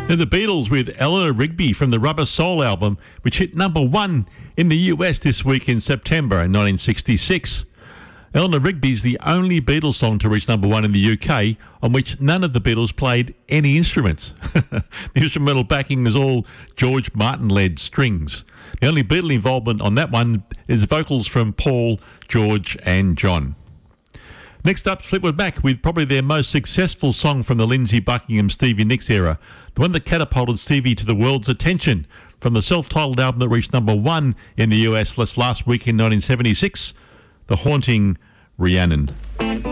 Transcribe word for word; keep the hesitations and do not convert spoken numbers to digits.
And the Beatles with Eleanor Rigby from the Rubber Soul album, which hit number one in the U S this week in September in nineteen sixty-six. Eleanor Rigby is the only Beatles song to reach number one in the U K on which none of the Beatles played any instruments. The instrumental backing was all George Martin-led strings. The only Beatle involvement on that one is vocals from Paul, George and John. Next up, Fleetwood Mac with probably their most successful song from the Lindsey Buckingham Stevie Nicks era, the one that catapulted Stevie to the world's attention, from the self-titled album that reached number one in the U S last week in nineteen seventy-six, The Haunting Rhiannon.